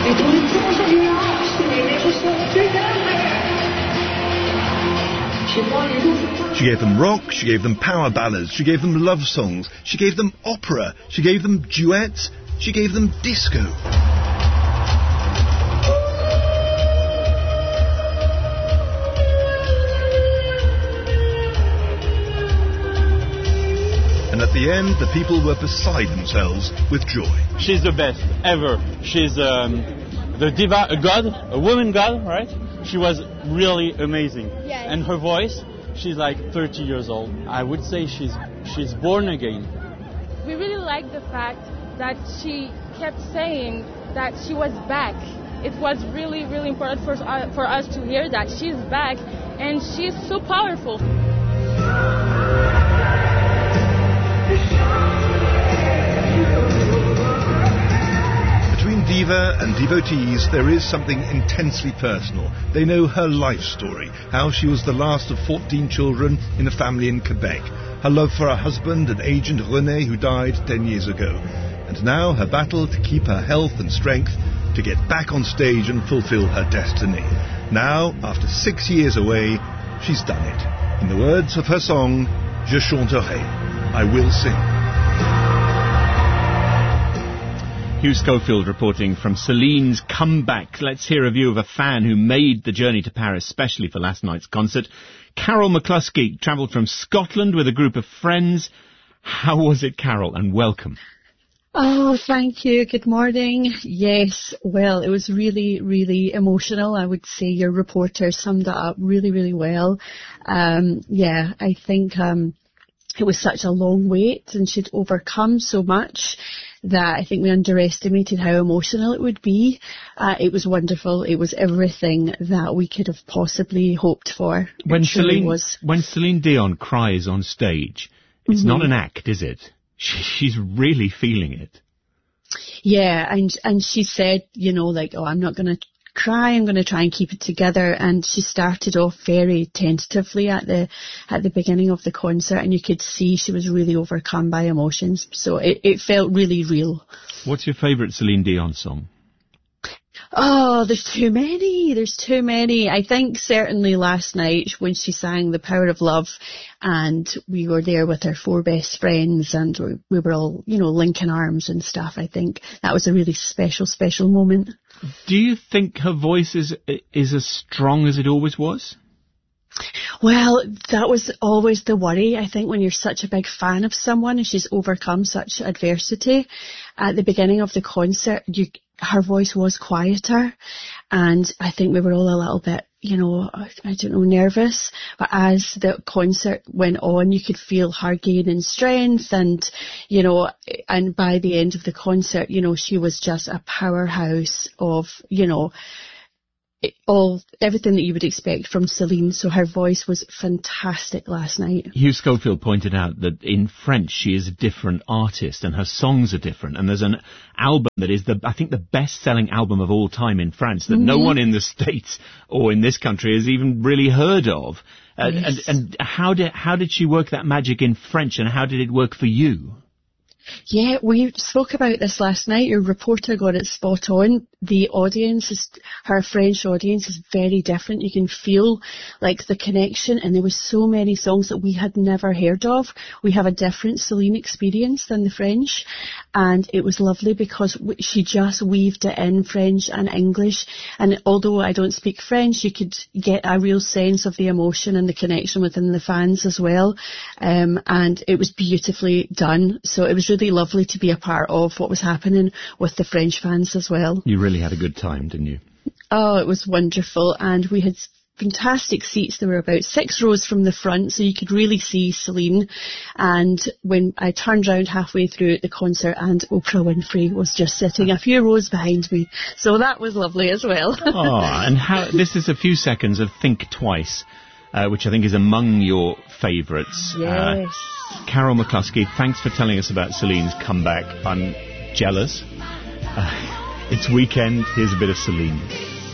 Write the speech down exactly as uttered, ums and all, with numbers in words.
She gave them rock, she gave them power ballads, she gave them love songs, she gave them opera, she gave them duets, she gave them disco. And at the end, the people were beside themselves with joy. She's the best ever. She's um, the diva, a god, a woman god, right? She was really amazing. Yes. And her voice, she's like thirty years old. I would say she's she's born again. We really like the fact that she kept saying that she was back. It was really, really important for, uh, for us to hear that she's back, and she's so powerful. Between diva and devotees, there is something intensely personal. They know her life story, how she was the last of fourteen children in a family in Quebec, her love for her husband and agent René, who died ten years ago, and now her battle to keep her health and strength to get back on stage and fulfill her destiny. Now, after six years away, she's done it. In the words of her song, Je chanterai, I will sing. Hugh Schofield reporting from Celine's comeback. Let's hear a view of a fan who made the journey to Paris especially for last night's concert. Carol McCluskey travelled from Scotland with a group of friends. How was it, Carol? And welcome. Oh, thank you. Good morning. Yes, well, it was really, really emotional. I would say your reporter summed it up really, really well. Um, yeah, I think um, it was such a long wait and she'd overcome so much that I think we underestimated how emotional it would be. Uh, it was wonderful. It was everything that we could have possibly hoped for. When Celine, was. when Celine Dion cries on stage, it's mm-hmm. not an act, is it? She, she's really feeling it. Yeah, and and she said, you know, like, oh, I'm not going to cry, I'm going to try and keep it together. And she started off very tentatively at the at the beginning of the concert, and you could see she was really overcome by emotions. So it, it felt really real. What's your favourite Celine Dion song? Oh, there's too many. There's too many. I think certainly last night when she sang The Power of Love and we were there with her four best friends and we were all, you know, linking arms and stuff, I think that was a really special, special moment. Do you think her voice is is as strong as it always was? Well, that was always the worry, I think, when you're such a big fan of someone and she's overcome such adversity. At the beginning of the concert, you, her voice was quieter, and I think we were all a little bit, you know, I don't know, nervous. But as the concert went on, you could feel her gaining strength, and, you know, and by the end of the concert, you know, she was just a powerhouse of, you know, all everything that you would expect from Celine. So her voice was fantastic last night. Hugh Schofield pointed out that in French she is a different artist and her songs are different, and there's an album that is the I think the best-selling album of all time in France that mm-hmm. no one in the States or in this country has even really heard of. Uh, yes. And, and how did how did she work that magic in French, and how did it work for you? Yeah, we spoke about this last night. Your reporter got it spot on. The audience, is, her French audience is very different. You can feel like the connection, and there were so many songs that we had never heard of. We have a different Celine experience than the French, and it was lovely because she just weaved it in French and English. And although I don't speak French, you could get a real sense of the emotion and the connection within the fans as well. Um, and it was beautifully done. So it was really lovely to be a part of what was happening with the French fans as well. You really had a good time, didn't you? Oh, it was wonderful, and we had fantastic seats. There were about six rows from the front, so you could really see Celine. And when I turned round halfway through the concert, and Oprah Winfrey was just sitting a few rows behind me, so that was lovely as well. Oh, and how this is a few seconds of Think Twice, uh, which I think is among your favourites. Yes. Uh, Carol McCluskey, thanks for telling us about Celine's comeback. I'm jealous. Uh, it's weekend. Here's a bit of Celine.